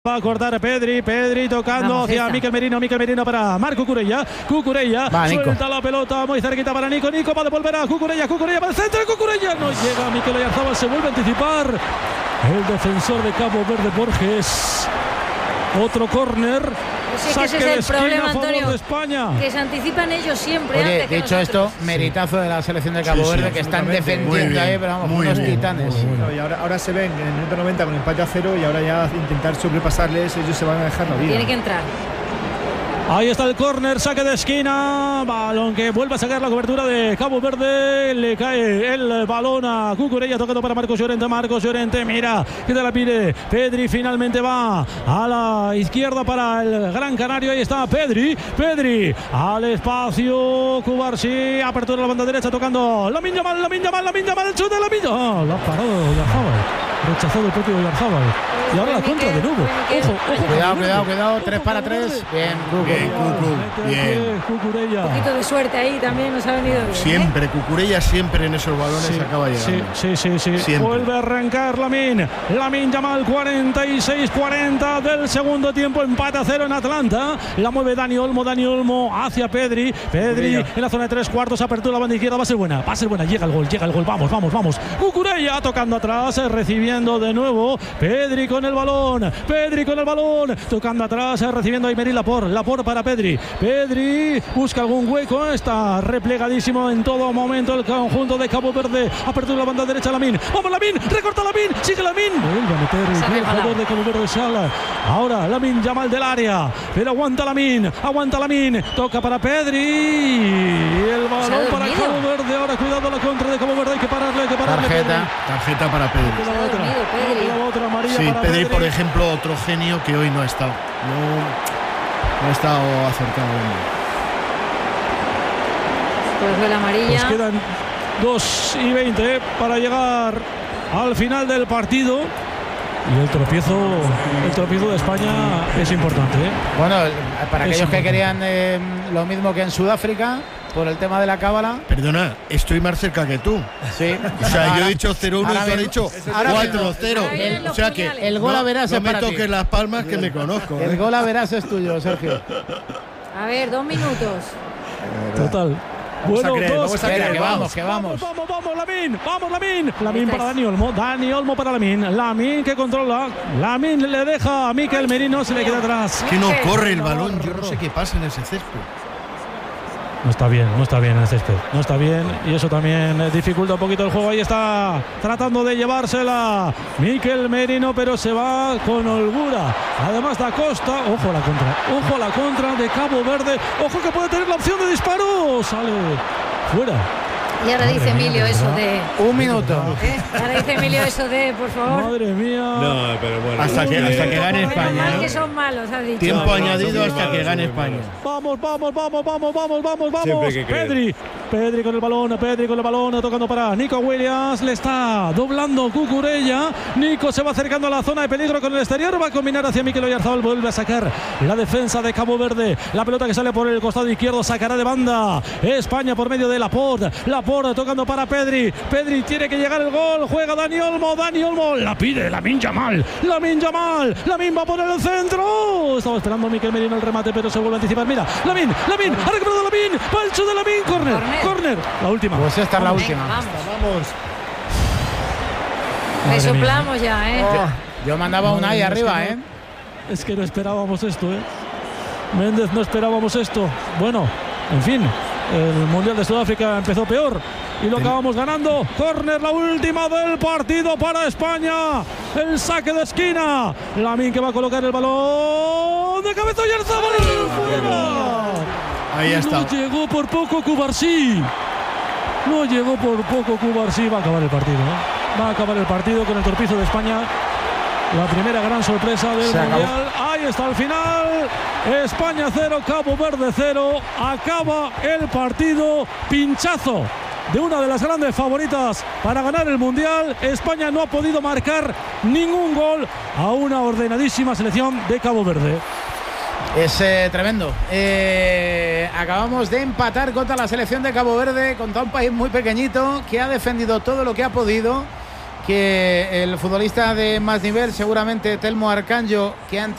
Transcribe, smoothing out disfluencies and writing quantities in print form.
Va a cortar Pedri tocando hacia Mikel Merino para Marc Cucurella. Suelta la pelota muy cerquita para Nico va a devolver a Cucurella para el centro. Cucurella no llega. Mikel Oyarzabal se vuelve a anticipar. El defensor de Cabo Verde, Borges. Otro córner. Sí, que ese es el problema, Antonio, de España. Que se anticipan ellos siempre. Oye, antes que dicho nosotros. esto, meritazo de la selección de Cabo Verde, que están defendiendo ahí, pero vamos, unos titanes. Y ahora se ven en el minuto 90 con empate a 0 y ahora ya intentar sobrepasarles, ellos se van a dejar la vida. Tiene que entrar. Ahí está el córner, saque de esquina, balón que vuelve a sacar la cobertura de Cabo Verde, le cae el balón a Cucurella, tocando para Marcos Llorente, mira, que te la pide, Pedri finalmente va a la izquierda para el Gran Canario, ahí está Pedri, al espacio, Cubarsí, apertura de la banda derecha, tocando, Lamine Yamal, el chute de Lamine, lo ha parado Oyarzabal, rechazado el propio Oyarzabal, y ahora la contra de nuevo, ojo, cuidado, 3 para 3, bien, Cucurella. Un poquito de suerte ahí también nos ha venido bien. Siempre, Cucurella siempre en esos balones acaba llegando. Sí. Siempre. Vuelve a arrancar Lamine Yamal, 46-40 del segundo tiempo, empate a 0 en Atlanta. La mueve Dani Olmo hacia Pedri en la zona de 3/4, apertura la banda izquierda, va a ser buena, llega el gol, vamos. Cucurella tocando atrás, recibiendo de nuevo, Pedri con el balón, tocando atrás, recibiendo a Aymeric Laporte para Pedri busca algún hueco, está replegadísimo en todo momento el conjunto de Cabo Verde, apertura la banda derecha, Lamine, recorta Lamine, sigue Lamine, vuelve a meter el jugador de Cabo Verde Sala, ahora Lamine Yamal del área, pero aguanta Lamine, toca para Pedri, y el balón para Cabo Verde, ahora cuidado la contra de Cabo Verde, hay que pararle. Tarjeta para Pedri. Otra amarilla para Pedri, por ejemplo, otro genio que hoy no ha estado. No ha estado acertado. Pues fue la amarilla. Pues quedan 2:20 para llegar al final del partido. Y el tropiezo de España es importante. Bueno, para aquellos que querían lo mismo que en Sudáfrica, por el tema de la cábala. Perdona, estoy más cerca que tú. Sí. O sea, yo he dicho 0-1 y tú has dicho 4-0. O sea que el gol a verás no me toques las palmas, que me conozco. El gol a verás es tuyo, Sergio. A ver, 2 minutos. Total. Bueno, vamos a creer, que vamos. Vamos, Lamine. Lamine para Dani Olmo para Lamine que controla. Lamine le deja a Mikel Merino, se le queda atrás. Que no corre el balón, yo no sé qué pasa en ese césped. No está bien en el césped. No está bien y eso también dificulta un poquito el juego. Ahí está tratando de llevársela Mikel Merino, pero se va con holgura. Además da Costa. Ojo a la contra de Cabo Verde. Ojo que puede tener la opción de disparo. Sale fuera. Y ahora dice Emilio eso de... Un minuto. Ahora dice Emilio eso de, por favor. Madre mía. No, pero bueno. Hasta que gane España. Mal que son malos, has dicho. Tiempo añadido hasta que gane España. Vamos. Pedri con el balón, tocando para Nico Williams. Le está doblando Cucurella. Nico se va acercando a la zona de peligro con el exterior. Va a combinar hacia Mikel Oyarzabal. Vuelve a sacar la defensa de Cabo Verde. La pelota que sale por el costado izquierdo sacará de banda España por medio de Laporte tocando para Pedri tiene que llegar el gol, juega Dani Olmo, la pide Lamine Yamal, Lamine va por el centro, estaba esperando Mikel Merino el remate pero se vuelve a anticipar, mira, Lamine, ha recuperado Lamine, va el chute de Lamine, corner, la última. Pues esta es la última. Vamos. Resoplamos ya, Yo mandaba una ahí arriba, Es que no esperábamos esto, Méndez, no esperábamos esto. Bueno, en fin, el Mundial de Sudáfrica empezó peor y lo acabamos ganando. Córner, la última del partido para España. El saque de esquina. Lamine que va a colocar el balón de cabeza y Oyarzabal fuera. Ahí está. No llegó por poco Cubarsí. Va a acabar el partido. Va a acabar el partido con el torpizo de España. La primera gran sorpresa del Mundial. Ahí está el final. España 0, Cabo Verde 0. Acaba el partido. Pinchazo de una de las grandes favoritas para ganar el Mundial. España no ha podido marcar ningún gol a una ordenadísima selección de Cabo Verde. Es tremendo. Acabamos de empatar contra la selección de Cabo Verde, contra un país muy pequeñito que ha defendido todo lo que ha podido. que el futbolista de más nivel, seguramente Telmo Arcanjo, que ha